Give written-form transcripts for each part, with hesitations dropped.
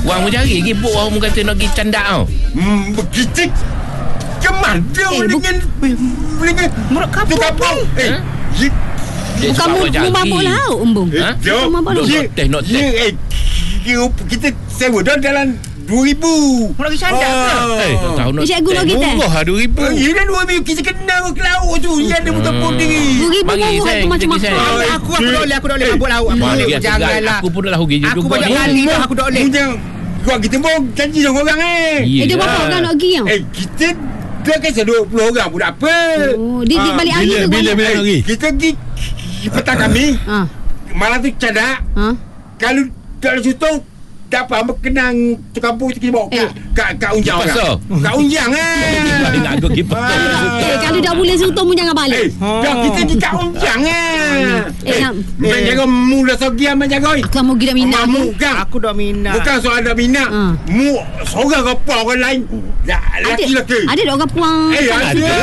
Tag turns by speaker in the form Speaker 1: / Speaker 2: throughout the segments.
Speaker 1: Wang mu cari gibuk orang mu kata nak pergi candak tau.
Speaker 2: Kita kemana dengan
Speaker 3: Murat kapur
Speaker 2: kapal?
Speaker 4: Bukan mu mabuk lah Umbung.
Speaker 2: Jom.
Speaker 1: Not teh.
Speaker 2: Kita sewa dah dalam 2,000.
Speaker 3: Murat pergi candak ke?
Speaker 1: Tak tahu nak.
Speaker 4: Cikgu nak kita.
Speaker 5: Murah lah 2,000.
Speaker 2: Ya dah 2,000. Kita kenal ke laut tu. Dia ada betul-betul diri.
Speaker 4: 2,000
Speaker 1: Bagi
Speaker 4: murah
Speaker 1: saya,
Speaker 4: tu macam
Speaker 1: bagi saya.
Speaker 4: mahal.
Speaker 3: Aku tak boleh mabuk laut. Janganlah.
Speaker 1: Aku pun dah rugi juga.
Speaker 3: Aku banyak kali dah aku tak boleh.
Speaker 2: Kau kita pun janji dengan orang
Speaker 4: Dia berapa orang nak pergi tau?
Speaker 2: kita dah kisah 20 orang pun tak apa.
Speaker 4: Dia balik angin tu
Speaker 5: Bila nak pergi?
Speaker 2: Kita pergi petang kami. Malam tu cadak. Kalau tak ada sutong tak apa, kenang tu kampung kita bawa kat Unjang
Speaker 1: pasar.
Speaker 2: Kat Unjang
Speaker 1: Nak aku pergi pasar.
Speaker 4: Kalau tak boleh sutong pun jangan balik.
Speaker 2: dah kita pergi kat Unjang
Speaker 4: Nak
Speaker 2: jaga mula sogi amat jaga
Speaker 4: aku mau pergi dah minat
Speaker 2: mu kan
Speaker 3: Aku dah minat.
Speaker 2: bukan soal ada minat mu seorang ke apa orang lain laki-laki
Speaker 4: Ada tak orang puang?
Speaker 2: ada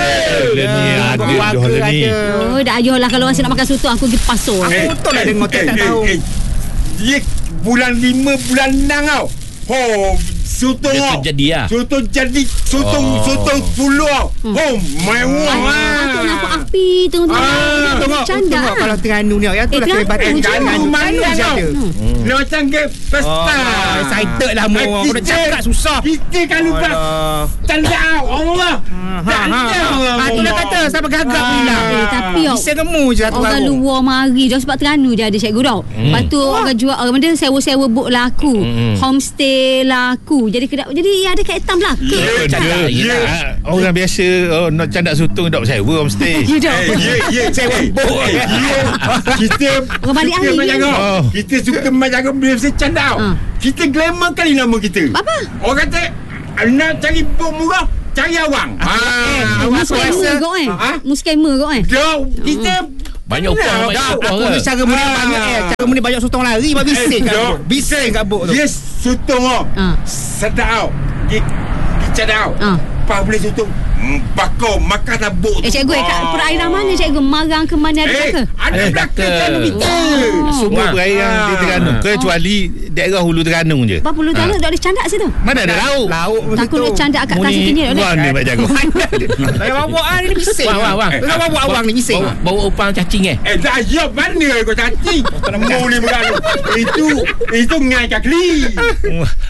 Speaker 4: Oh, dah ayoh lah kalau masih nak makan soto aku pergi pasar.
Speaker 3: Aku betul lah dengar tak tahu.
Speaker 2: Dia bulan 5 bulan 6 tau. Sotong
Speaker 1: Dia
Speaker 2: tau.
Speaker 1: terjadi lah.
Speaker 2: Sotong jadi sotong 10 tau. Mewah
Speaker 4: Aku nampak api tengok-tengok. Candak lah.
Speaker 3: Kalau Terengganu ni yang tu lah kelebatan.
Speaker 2: Terengganu mana
Speaker 3: je
Speaker 2: tau.
Speaker 3: ada.
Speaker 2: Dia macam ke pesta.
Speaker 3: Excited lah mu. Aku nak cakap susah.
Speaker 2: Kita kalau pas tanda tau. Allah.
Speaker 3: Tu dah kata sampai gagap hilang.
Speaker 4: Tapi
Speaker 3: bisa gemu je satu
Speaker 4: orang luar mari dah sebab Terengganu je ada cikgu tau. Lepas tu orang jual orang dia sewa-sewa boat laku. Homestay laku. Jadi ada kat hitam belaka.
Speaker 5: Orang biasa nak candak sutong tak sewa homestay.
Speaker 2: Sewa boat. Kita
Speaker 4: Orang balik hari
Speaker 2: kita suka menjaga bila saya candak. Kita glamour kali nama kita.
Speaker 4: Apa?
Speaker 2: Orang kata nak cari boat murah, cari awang.
Speaker 4: Mu scammer kau Mu scammer kau
Speaker 2: Kita
Speaker 1: Banyak upah.
Speaker 3: Aku ni cara muni banyak cara muni banyak sutong lari buat bising kat boat. Bising kat boat tu.
Speaker 2: Yes, sutong sedap tau. Candak tau. Pas boleh sutong bakar makan tabuk tu.
Speaker 4: Cikgu kat perairan mana cikgu? Marang ke mana ada ke?
Speaker 2: Ada belakang kita.
Speaker 5: Semua perairan di Terengganu kecuali daerah hulu Terengganu je.
Speaker 4: Berapa puluh tahun tak ada candak situ?
Speaker 5: Mana ada laut?
Speaker 3: Laut
Speaker 4: Takut nak candak kat tasik tinggi tak boleh.
Speaker 5: Wang ni nak jaga.
Speaker 3: Saya bawa ni bising.
Speaker 1: Wang.
Speaker 3: Saya bawa awang ni bising.
Speaker 1: Bawa upang cacing
Speaker 2: Dah ya mana kau cacing. Mu ni berlalu. Itu ngai kat kli.